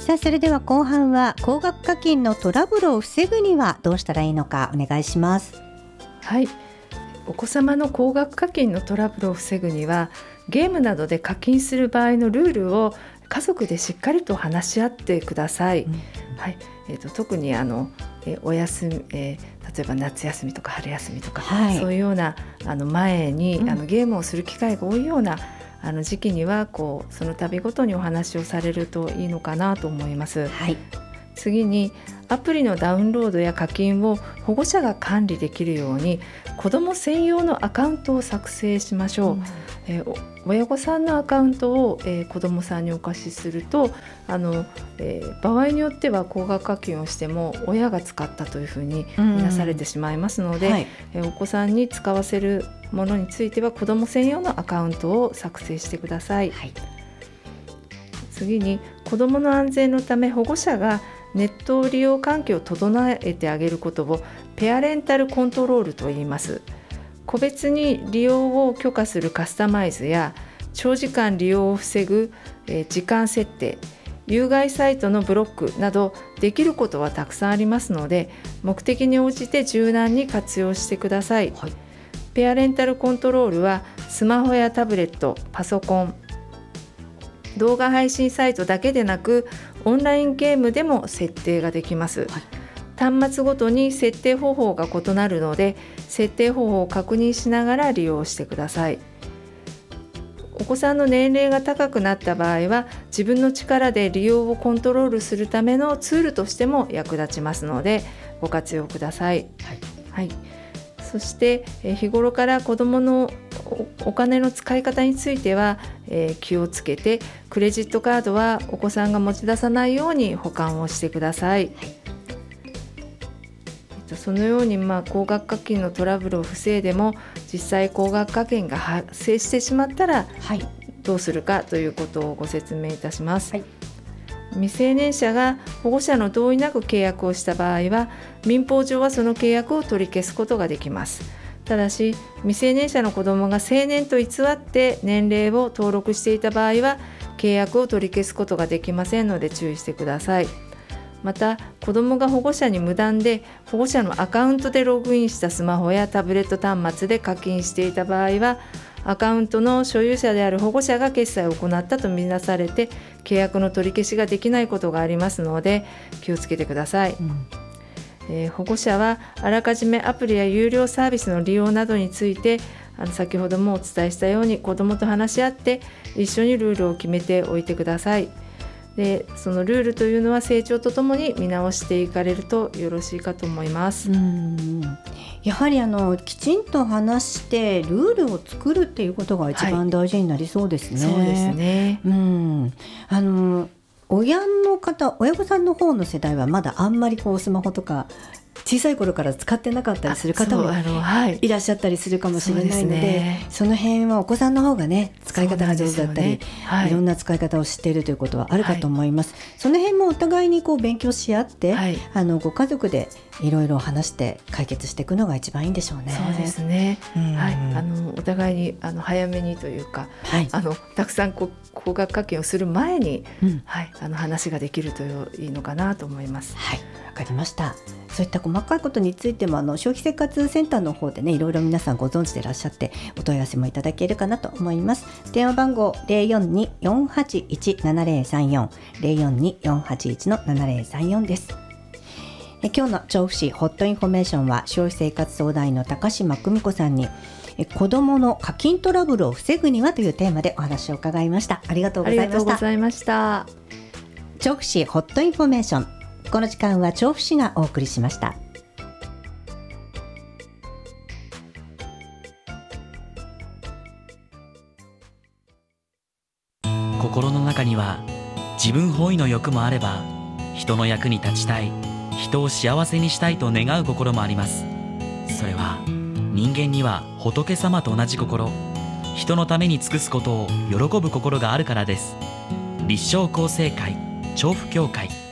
さあそれでは後半は高額課金のトラブルを防ぐにはどうしたらいいのかお願いします。 はい、お子様の高額課金のトラブルを防ぐにはゲームなどで課金する場合のルールを家族でしっかりと話し合ってください。はい、特にお休み、例えば夏休みとか春休みとか、そういうような前にゲームをする機会が多いような時期にはその度ごとにお話をされるといいのかなと思います。次にアプリのダウンロードや課金を保護者が管理できるように子ども専用のアカウントを作成しましょう。親御さんのアカウントを、子どもさんにお貸しすると場合によっては高額課金をしても親が使ったというふうに見なされてしまいますので、お子さんに使わせるものについては子ども専用のアカウントを作成してください。次に子どもの安全のため保護者がネット利用環境を整えてあげることをペアレンタルコントロールと言います。個別に利用を許可するカスタマイズや長時間利用を防ぐ、時間設定、有害サイトのブロックなどできることはたくさんありますので目的に応じて柔軟に活用してください。ペアレンタルコントロールはスマホやタブレット、パソコン、動画配信サイトだけでなくオンラインゲームでも設定ができます。端末ごとに設定方法が異なるので設定方法を確認しながら利用してください。お子さんの年齢が高くなった場合は自分の力で利用をコントロールするためのツールとしても役立ちますのでご活用ください。そして日頃から子どものお金の使い方については、気をつけてクレジットカードはお子さんが持ち出さないように保管をしてください。そのように高額課金のトラブルを防いでも実際高額課金が発生してしまったらどうするかということをご説明いたします。未成年者が保護者の同意なく契約をした場合は民法上はその契約を取り消すことができます。ただし未成年者の子どもが成年と偽って年齢を登録していた場合は契約を取り消すことができませんので注意してください。また子どもが保護者に無断で保護者のアカウントでログインしたスマホやタブレット端末で課金していた場合はアカウントの所有者である保護者が決済を行ったとみなされて契約の取り消しができないことがありますので気をつけてください。保護者はあらかじめアプリや有料サービスの利用などについて先ほどもお伝えしたように子どもと話し合って一緒にルールを決めておいてください。でそのルールというのは成長とともに見直していかれるとよろしいかと思います。 やはりきちんと話してルールを作るっていうことが一番大事になりそうですね。 そうですね。 親御さんの方の世代はまだあんまりスマホとか小さい頃から使ってなかったりする方もいらっしゃったりするかもしれないので、その辺はお子さんの方がね使い方が上手だったり、いろんな使い方を知っているということはあるかと思います。その辺もお互いに勉強し合って、ご家族でいろいろ話して解決していくのが一番いいんでしょうね。 そうですね。お互いに早めにというか、たくさん高額課金をする前に、話ができるといいのかなと思います。 わかりました。そういった細かいことについても消費生活センターの方でねいろいろ皆さんご存知でいらっしゃってお問い合わせもいただけるかなと思います。電話番号 042-481-7034 042-481-7034 です。今日の調布市ホットインフォメーションは消費生活相談員の高島久美子さんに子どもの課金トラブルを防ぐにはというテーマでお話を伺いました。ありがとうございました。 ありがとうございました。 調布市ホットインフォメーション、この時間は調布市がお送りしました。 心の中には自分本位の欲もあれば人の役に立ちたい、人を幸せにしたいと願う心もあります。それは人間には仏様と同じ心、人のために尽くすことを喜ぶ心があるからです。立正厚生会調布教会